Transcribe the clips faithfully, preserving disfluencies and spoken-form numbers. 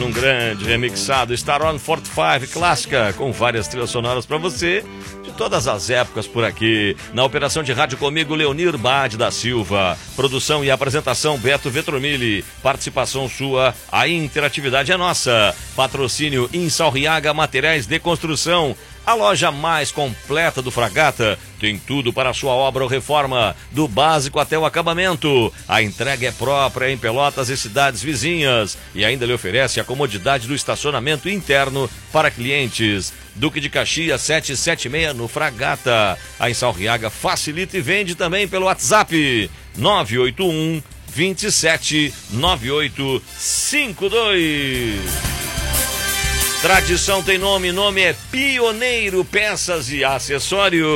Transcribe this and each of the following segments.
num grande remixado Star On quarenta e cinco clássica, com várias trilhas sonoras para você, de todas as épocas por aqui. Na operação de rádio comigo, Leonir Bade da Silva. Produção e apresentação, Beto Vetromilli. Participação sua, a interatividade é nossa. Patrocínio Insalriaga Materiais de Construção. A loja mais completa do Fragata tem tudo para a sua obra ou reforma, do básico até o acabamento. A entrega é própria em Pelotas e cidades vizinhas e ainda lhe oferece a comodidade do estacionamento interno para clientes. Duque de Caxias setecentos e setenta e seis no Fragata. A Insalriaga facilita e vende também pelo WhatsApp nove oito um, dois sete, nove oito cinco dois. Tradição tem nome, nome é Pioneiro Peças e Acessórios.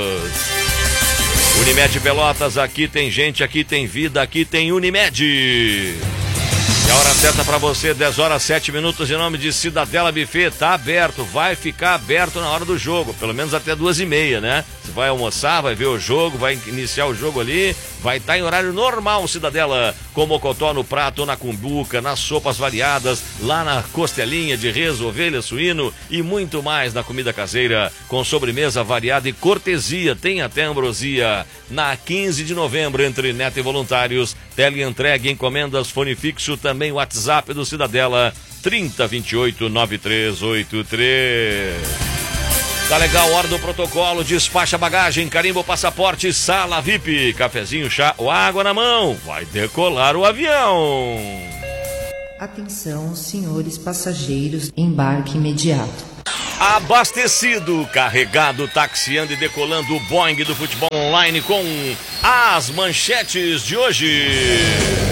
Unimed Pelotas, aqui tem gente, aqui tem vida, aqui tem Unimed. E a hora certa para você, dez horas, sete minutos, em nome de Cidadela Buffet, tá aberto, vai ficar aberto na hora do jogo, pelo menos até duas e meia, né? Você vai almoçar, vai ver o jogo, vai iniciar o jogo ali, vai estar em horário normal, Cidadela, com mocotó no prato ou na cumbuca, nas sopas variadas, lá na costelinha de res, ovelha, suíno e muito mais na comida caseira, com sobremesa variada e cortesia, tem até ambrosia. Na quinze de novembro, entre Neto e Voluntários, teleentrega, encomendas, fone fixo, também o WhatsApp do Cidadela, trinta, vinte e oito, noventa e três oitenta e três. Tá legal, hora do protocolo, despacha bagagem, carimba o passaporte, sala V I P, cafezinho, chá ou água na mão, vai decolar o avião. Atenção, senhores passageiros, embarque imediato. Abastecido, carregado, taxiando e decolando o Boeing do futebol online com as manchetes de hoje.